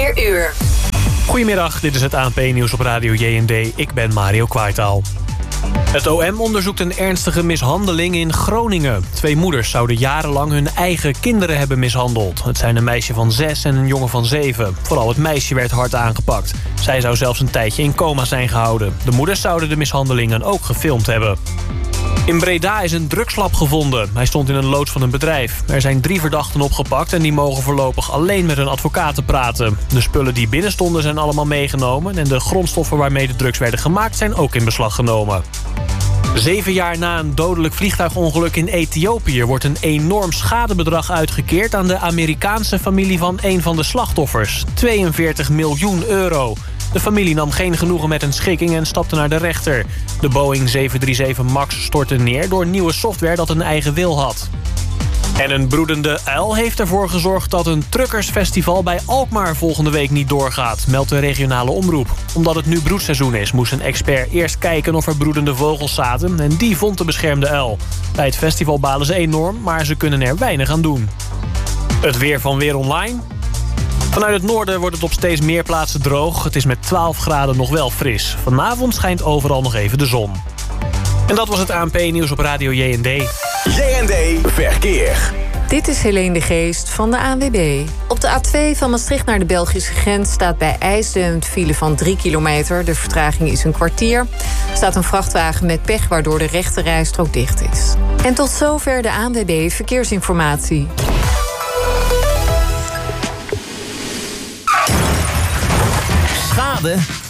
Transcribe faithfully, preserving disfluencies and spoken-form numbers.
vier uur. Goedemiddag, dit is het A N P-nieuws op Radio J N D. Ik ben Mario Kwaitaal. Het O M onderzoekt een ernstige mishandeling in Groningen. Twee moeders zouden jarenlang hun eigen kinderen hebben mishandeld. Het zijn een meisje van zes en een jongen van zeven. Vooral het meisje werd hard aangepakt. Zij zou zelfs een tijdje in coma zijn gehouden. De moeders zouden de mishandelingen ook gefilmd hebben. In Breda is een drugslab gevonden. Hij stond in een loods van een bedrijf. Er zijn drie verdachten opgepakt en die mogen voorlopig alleen met hun advocaten praten. De spullen die binnen stonden zijn allemaal meegenomen en de grondstoffen waarmee de drugs werden gemaakt zijn ook in beslag genomen. Zeven jaar na een dodelijk vliegtuigongeluk in Ethiopië wordt een enorm schadebedrag uitgekeerd aan de Amerikaanse familie van een van de slachtoffers. tweeënveertig miljoen euro. De familie nam geen genoegen met een schikking en stapte naar de rechter. De Boeing zeven drie zeven MAX stortte neer door nieuwe software dat een eigen wil had. En een broedende uil heeft ervoor gezorgd dat een truckersfestival bij Alkmaar volgende week niet doorgaat, meldt de regionale omroep. Omdat het nu broedseizoen is, moest een expert eerst kijken of er broedende vogels zaten en die vond de beschermde uil. Bij het festival balen ze enorm, maar ze kunnen er weinig aan doen. Het weer van Weer Online. Vanuit het noorden wordt het op steeds meer plaatsen droog. Het is met twaalf graden nog wel fris. Vanavond schijnt overal nog even de zon. En dat was het A N P-nieuws op Radio J N D. J N D Verkeer. Dit is Helene de Geest van de A N W B. Op de A twee van Maastricht naar de Belgische grens staat bij IJsden een file van drie kilometer. De vertraging is een kwartier. Er staat een vrachtwagen met pech waardoor de rechte rijstrook dicht is. En tot zover de A N W B Verkeersinformatie. Schade